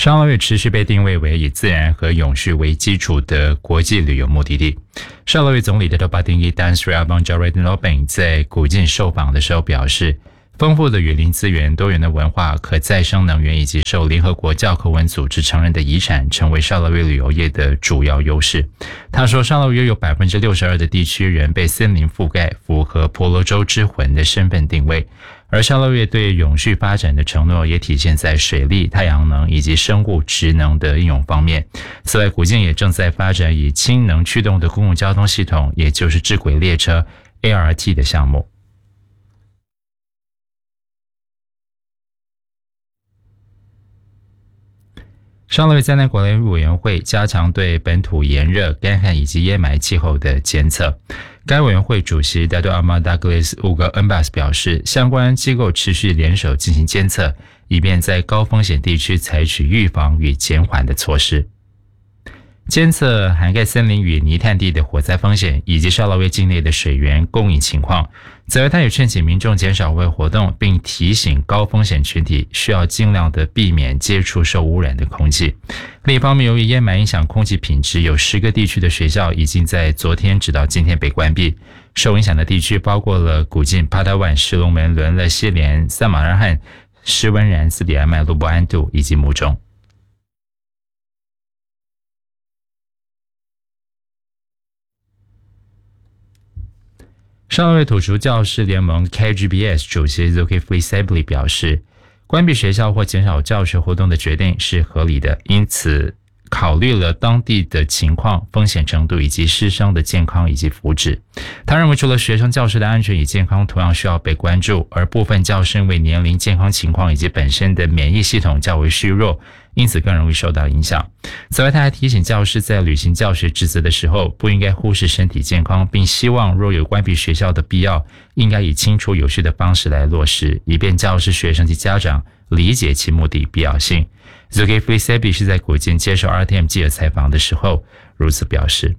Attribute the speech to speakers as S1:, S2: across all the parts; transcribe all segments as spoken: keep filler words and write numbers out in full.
S1: 沙捞越持续被定位为以自然和永续为基础的国际旅游目的地。沙捞越总理的巴丁伊丹斯瑞阿邦加瑞诺本在古晋受访的时候表示，丰富的园林资源、多元的文化、可再生能源以及受联合国教科文组织承认的遗产，成为沙捞越旅游业的主要优势。他说，沙捞越有 百分之六十二 的地区仍被森林覆盖，符合婆罗洲之魂的身份定位。而沙捞越对永续发展的承诺也体现在水力、太阳能以及生物质能的应用方面。此外，古晋也正在发展以氢能驱动的公共交通系统，也就是智轨列车 A R T 的项目。沙捞越灾难管理委员会加强对本土炎热、干旱以及淹霾气候的监测。该委员会主席 Dato Ahmad Douglas Uga Embas 表示，相关机构持续联手进行监测，以便在高风险地区采取预防与减缓的措施。监测涵盖森林与泥炭地的火灾风险，以及沙捞越境内的水源供应情况。此外，他也劝请民众减少户外活动，并提醒高风险群体需要尽量的避免接触受污染的空气。另一方面，由于淹霾影响空气品质，有十个地区的学校已经在昨天直到今天被关闭。受影响的地区包括了古晋、帕达万、石龙门、伦勒、西连、萨马尔罕、施温然、斯里安麦、卢布安杜以及木中。沙捞越土族教师联盟 K G B S 主席 Zulkifli Sabli 表示，关闭学校或减少教学活动的决定是合理的，因此考虑了当地的情况、风险程度以及师生的健康以及福祉。他认为，除了学生教师的安全与健康同样需要被关注，而部分教师因为年龄、健康情况以及本身的免疫系统较为虚弱，因此更容易受到影响。此外，他还提醒教师在履行教学职责的时候，不应该忽视身体健康，并希望若有关闭学校的必要，应该以清楚有序的方式来落实，以便教师、学生及家长理解其目的必要性。Zulkifli Sabli 是在古晋接受 R T M 记者采访的时候如此表示。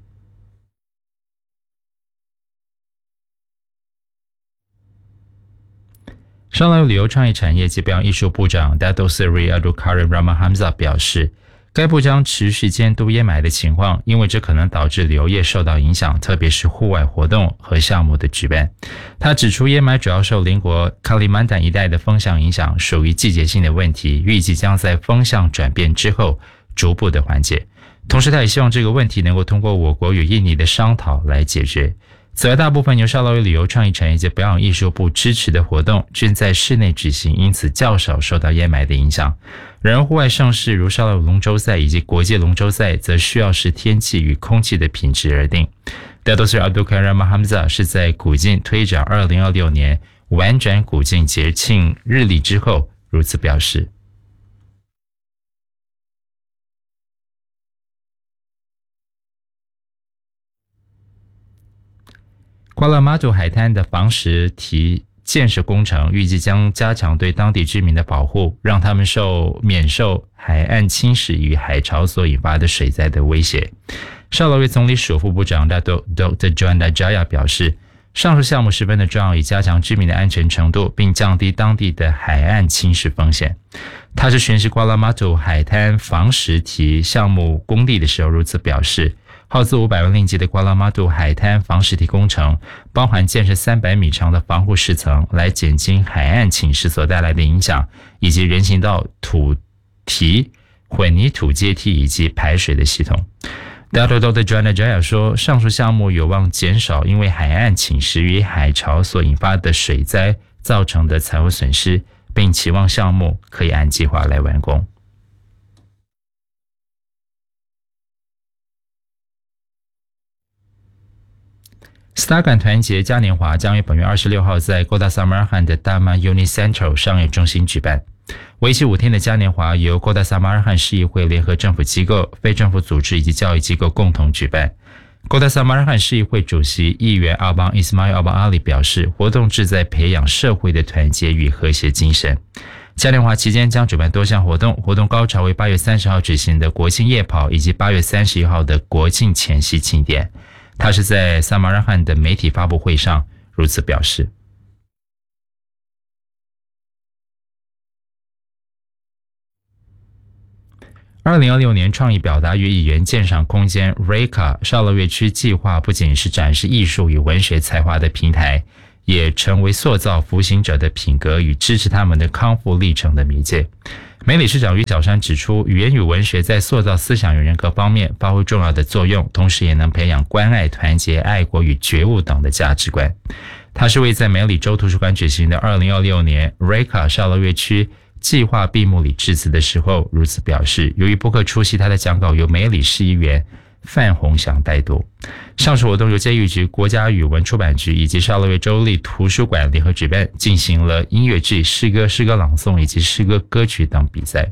S1: 沙捞越旅游创意产业及表演艺术部长 Dato Seri Abdul Karim Rahman Hamzah 表示，该部将持续监督淹霾的情况，因为这可能导致旅游业受到影响，特别是户外活动和项目的举办。他指出，淹霾主要受邻国卡里曼丹一带的风向影响，属于季节性的问题，预计将在风向转变之后逐步的缓解。同时，他也希望这个问题能够通过我国与印尼的商讨来解决。此外，大部分由沙捞越旅游创意产业及表演艺术部支持的活动均在室内举行，因此较少受到淹霾的影响。然而，户外盛事如沙捞越龙舟赛以及国际龙舟赛则需要视天气与空气的品质而定。Dato Seri Abdul Karim Rahman Hamzah 是在古晋推展二零二六年玩转古晋节庆日历之后如此表示。瓜拉马祖海滩的防石堤建设工程预计将加强对当地居民的保护，让他们受免受海岸侵蚀与海潮所引发的水灾的威胁。沙捞越总理署副部长 Dato Doctor Juanda Jaya 表示，上述项目十分的重要，以加强居民的安全程度，并降低当地的海岸侵蚀风险。他是巡视瓜拉马祖海滩防石堤项目工地的时候如此表示。耗资五百万令吉的瓜拉马杜海滩防石堤工程，包含建设三百米长的防护石层，来减轻海岸侵蚀所带来的影响，以及人行道、土堤、混凝土阶梯以及排水的系统。Dato Doctor Juanda Jaya 说，上述项目有望减少因为海岸侵蚀与海潮所引发的水灾造成的财务损失，并期望项目可以按计划来完工。斯塔感团结嘉年华将于本月二十六号在 Kota Samarkand 的 Dharma Uni Central 商业中心举办。为期五天的嘉年华由 Kota Samarkand 市议会联合政府机构、非政府组织以及教育机构共同举办。Kota Samarkand 市议会主席议员阿邦 Ismail Abang Ali 表示，活动旨在培养社会的团结与和谐精神。嘉年华期间将举办多项活动，活动高潮为八月三十号举行的国庆夜跑以及八月三十一号的国庆前夕庆典。他是在萨马尔罕的媒体发布会上如此表示。 二零二六年创意表达与语言鉴赏空间 Reka 绍乐乐区计划不仅是展示艺术与文学才华的平台，也成为塑造服刑者的品格与支持他们的康复历程的媒介。梅理事长于小山指出，语言与文学在塑造思想与人格方面发挥重要的作用，同时也能培养关爱、团结、爱国与觉悟等的价值观。他是为在梅里州图书馆举行的二零二六年 Reka 绍乐乐区计划闭幕礼致辞的时候如此表示。由于播客出席他的讲稿由梅里市议员范鸿祥代读。上述活动由监狱局、国家语文出版局以及绍乐乐州立图书馆联合举办，进行了音乐剧、诗歌、诗歌朗诵以及诗歌歌曲等比赛。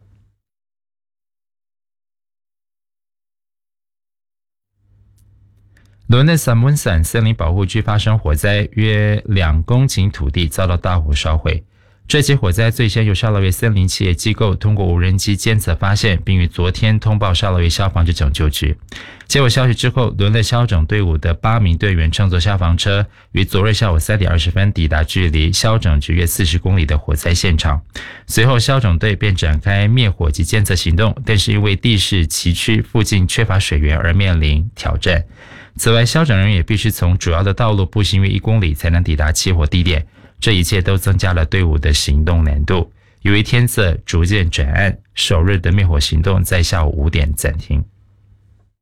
S1: 伦敦萨蒙散森林保护区发生火灾，约两公顷土地遭到大火烧毁。这起火灾最先由绍乐乐森林企业机构通过无人机监测发现，并于昨天通报绍乐乐消防局拯救局。接获消息之后，伦敦消拯队伍的八名队员乘坐消防车，于昨日下午三点二十分抵达距离消拯局约四十公里的火灾现场。随后，消拯队便展开灭火及监测行动，但是因为地势崎岖，附近缺乏水源而面临挑战。此外，消拯人员也必须从主要的道路步行约一公里才能抵达起火地点，这一切都增加了队伍的行动难度。由于天色逐渐转暗，首日的灭火行动在下午五点暂停。